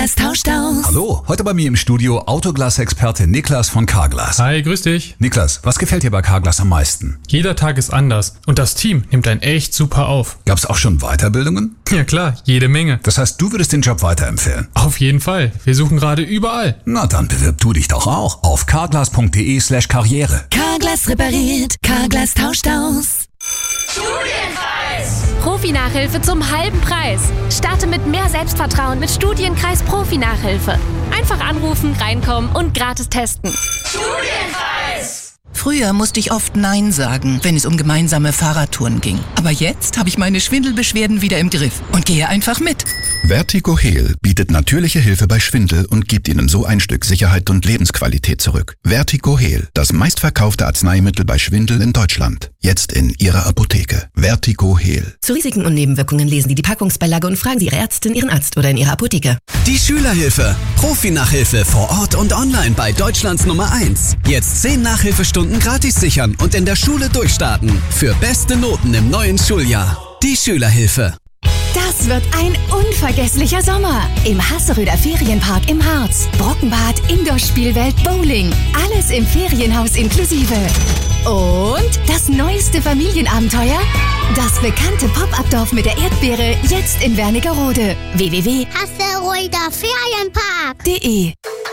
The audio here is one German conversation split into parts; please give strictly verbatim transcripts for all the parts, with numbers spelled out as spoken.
Carglass tauscht aus. Hallo, heute bei mir im Studio Autoglas-Experte Niklas von Carglass. Hi, grüß dich. Niklas, was gefällt dir bei Carglass am meisten? Jeder Tag ist anders und das Team nimmt einen echt super auf. Gab's auch schon Weiterbildungen? Ja klar, jede Menge. Das heißt, du würdest den Job weiterempfehlen? Auf jeden Fall. Wir suchen gerade überall. Na dann bewirb du dich doch auch auf carglass.de slash karriere. Carglass repariert, Carglass tauscht aus. Studienkreis! Profi-Nachhilfe zum halben Preis. Starte mit mehr Selbstvertrauen mit Studienkreis Profi-Nachhilfe. Einfach anrufen, reinkommen und gratis testen. Studienkreis! Früher musste ich oft Nein sagen, wenn es um gemeinsame Fahrradtouren ging. Aber jetzt habe ich meine Schwindelbeschwerden wieder im Griff und gehe einfach mit. Vertigo-Heal bietet natürliche Hilfe bei Schwindel und gibt Ihnen so ein Stück Sicherheit und Lebensqualität zurück. Vertigo-Heal, das meistverkaufte Arzneimittel bei Schwindel in Deutschland. Jetzt in Ihrer Apotheke. Vertigo-Heal. Zu Risiken und Nebenwirkungen lesen Sie die Packungsbeilage und fragen Sie Ihre Ärztin, Ihren Arzt oder in Ihrer Apotheke. Die Schülerhilfe. Profi-Nachhilfe vor Ort und online bei Deutschlands Nummer eins. Jetzt zehn Nachhilfestunden gratis sichern und in der Schule durchstarten. Für beste Noten im neuen Schuljahr. Die Schülerhilfe. Das wird ein unvergesslicher Sommer. Im Hasseröder Ferienpark im Harz. Brockenbad, Indoor-Spielwelt, Bowling. Alles im Ferienhaus inklusive. Und das neueste Familienabenteuer? Das bekannte Pop-Up-Dorf mit der Erdbeere, jetzt in Wernigerode. w w w punkt hasseröder ferienpark punkt de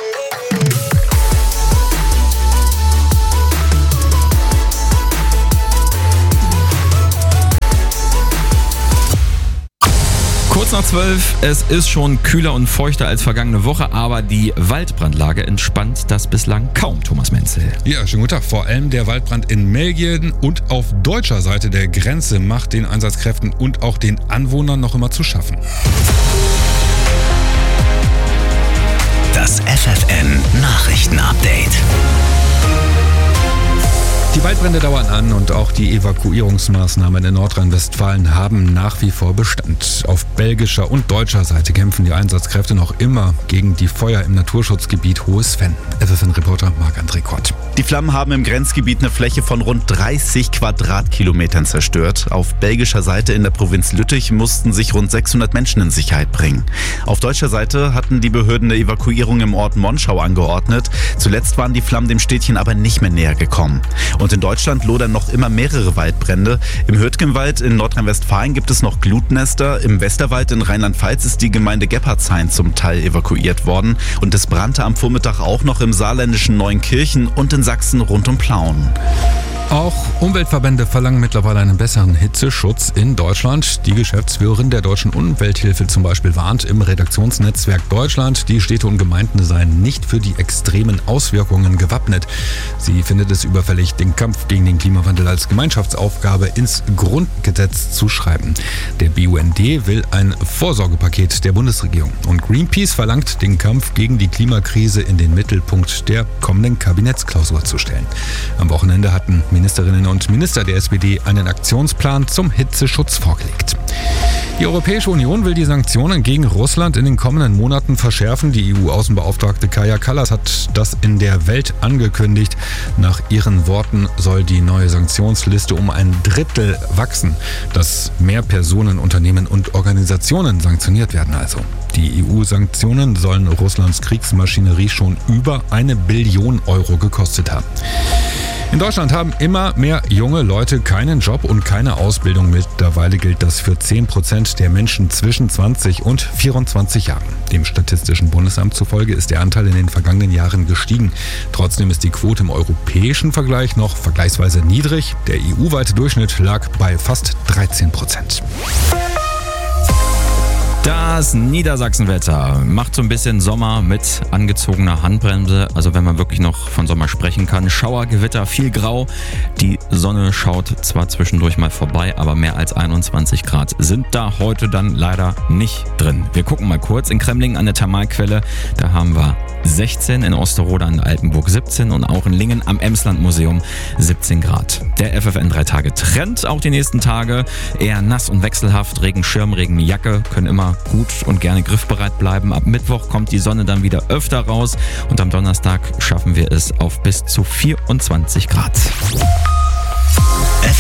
Kurz nach zwölf, es ist schon kühler und feuchter als vergangene Woche, aber die Waldbrandlage entspannt das bislang kaum, Thomas Menzel. Ja, schönen guten Tag. Vor allem der Waldbrand in Belgien und auf deutscher Seite der Grenze macht den Einsatzkräften und auch den Anwohnern noch immer zu schaffen. Das F F N-Nachrichten-Update. Die Waldbrände dauern an und auch die Evakuierungsmaßnahmen in Nordrhein-Westfalen haben nach wie vor Bestand. Auf belgischer und deutscher Seite kämpfen die Einsatzkräfte noch immer gegen die Feuer im Naturschutzgebiet Hohes Venn. F F N-Reporter Marc-André Kott. Die Flammen haben im Grenzgebiet eine Fläche von rund dreißig Quadratkilometern zerstört. Auf belgischer Seite in der Provinz Lüttich mussten sich rund sechshundert Menschen in Sicherheit bringen. Auf deutscher Seite hatten die Behörden eine Evakuierung im Ort Monschau angeordnet. Zuletzt waren die Flammen dem Städtchen aber nicht mehr näher gekommen. Und in Deutschland lodern noch immer mehrere Waldbrände. Im Hürtgenwald in Nordrhein-Westfalen gibt es noch Glutnester. Im Westerwald in Rheinland-Pfalz ist die Gemeinde Geppardshain zum Teil evakuiert worden. Und es brannte am Vormittag auch noch im saarländischen Neunkirchen und in Sachsen rund um Plauen. Auch Umweltverbände verlangen mittlerweile einen besseren Hitzeschutz in Deutschland. Die Geschäftsführerin der Deutschen Umwelthilfe zum Beispiel warnt im Redaktionsnetzwerk Deutschland, die Städte und Gemeinden seien nicht für die extremen Auswirkungen gewappnet. Sie findet es überfällig, den Kampf gegen den Klimawandel als Gemeinschaftsaufgabe ins Grundgesetz zu schreiben. Der B U N D will ein Vorsorgepaket der Bundesregierung. Und Greenpeace verlangt, den Kampf gegen die Klimakrise in den Mittelpunkt der kommenden Kabinettsklausur zu stellen. Am Wochenende hatten Ministerinnen und Minister der S P D einen Aktionsplan zum Hitzeschutz vorgelegt. Die Europäische Union will die Sanktionen gegen Russland in den kommenden Monaten verschärfen. Die E U-Außenbeauftragte Kaja Kallas hat das in der Welt angekündigt. Nach ihren Worten soll die neue Sanktionsliste um ein Drittel wachsen, dass mehr Personen, Unternehmen und Organisationen sanktioniert werden also. Die E U-Sanktionen sollen Russlands Kriegsmaschinerie schon über eine Billion Euro gekostet haben. In Deutschland haben immer mehr junge Leute keinen Job und keine Ausbildung. Mittlerweile gilt das für zehn Prozent der Menschen zwischen zwanzig und vierundzwanzig Jahren. Dem Statistischen Bundesamt zufolge ist der Anteil in den vergangenen Jahren gestiegen. Trotzdem ist die Quote im europäischen Vergleich noch vergleichsweise niedrig. Der E U-weite Durchschnitt lag bei fast dreizehn Prozent. Das Niedersachsenwetter macht so ein bisschen Sommer mit angezogener Handbremse. Also wenn man wirklich noch von Sommer sprechen kann. Schauer, Gewitter, viel Grau. Die Sonne schaut zwar zwischendurch mal vorbei, aber mehr als einundzwanzig Grad sind da heute dann leider nicht drin. Wir gucken mal kurz in Kremlingen an der Thermalquelle. Da haben wir sechzehn, in Osterode an der Altenburg siebzehn und auch in Lingen am Emsland-Museum siebzehn Grad. Der F F N drei Tage Trend auch die nächsten Tage. Eher nass und wechselhaft, Regenschirm, Regenjacke können immer gut und gerne griffbereit bleiben. Ab Mittwoch kommt die Sonne dann wieder öfter raus und am Donnerstag schaffen wir es auf bis zu vierundzwanzig Grad. F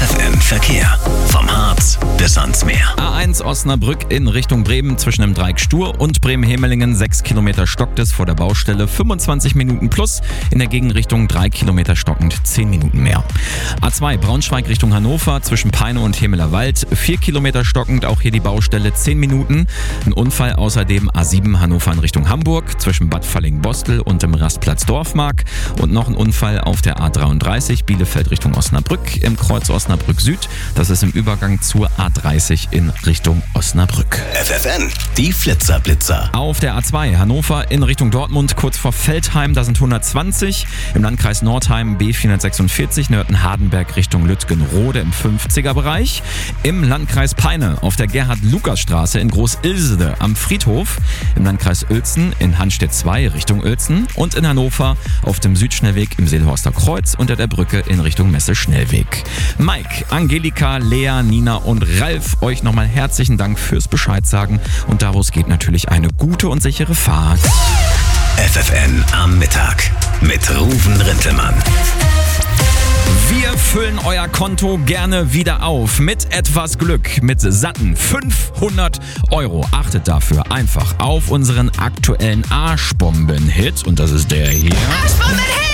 F F N Verkehr. Vom Harz bis ans Meer. A eins Osnabrück in Richtung Bremen zwischen dem Dreieck Stur und Bremen-Hemelingen. sechs Kilometer stockt es vor der Baustelle. fünfundzwanzig Minuten plus. In der Gegenrichtung drei Kilometer stockend. zehn Minuten mehr. A zwei Braunschweig Richtung Hannover zwischen Peine und Hemeler Wald. vier Kilometer stockend. Auch hier die Baustelle. zehn Minuten. Ein Unfall außerdem A sieben Hannover in Richtung Hamburg zwischen Bad Falling-Bostel und dem Rastplatz Dorfmark. Und noch ein Unfall auf der A dreiunddreißig Bielefeld Richtung Osnabrück im Kreuz Osnabrück Süd. Das ist im Übergang zur A dreißig in Richtung Osnabrück. F F N, die Flitzer-Blitzer. Auf der A zwei Hannover in Richtung Dortmund kurz vor Veltheim, da sind hundertzwanzig. Im Landkreis Nordheim B vierhundertsechsundvierzig Nörten-Hardenberg Richtung Lütgenrode im fünfziger Bereich. Im Landkreis Peine auf der Gerhard-Lukas-Straße in Groß-Ilsede am Friedhof. Im Landkreis Uelzen in Hanstedt zwei Richtung Uelzen. Und in Hannover auf dem Südschnellweg im Seelhorster Kreuz unter der Brücke in Richtung Messe-Schnellweg. Mike, Angelika, Lea, Nina und Ralf, euch nochmal herzlichen Dank fürs Bescheid sagen. Und daraus geht natürlich eine gute und sichere Fahrt. F F N am Mittag mit Ruven Rintelmann. Wir füllen euer Konto gerne wieder auf mit etwas Glück, mit satten fünfhundert Euro. Achtet dafür einfach auf unseren aktuellen Arschbomben-Hit und das ist der hier. Arschbomben-Hit!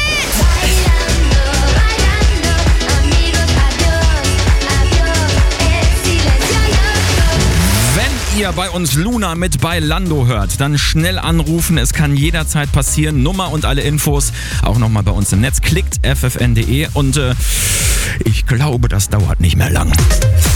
Wenn ihr bei uns Luna mit Bailando hört, dann schnell anrufen. Es kann jederzeit passieren. Nummer und alle Infos auch nochmal bei uns im Netz. Klickt f f n punkt d e und äh, ich glaube, das dauert nicht mehr lang.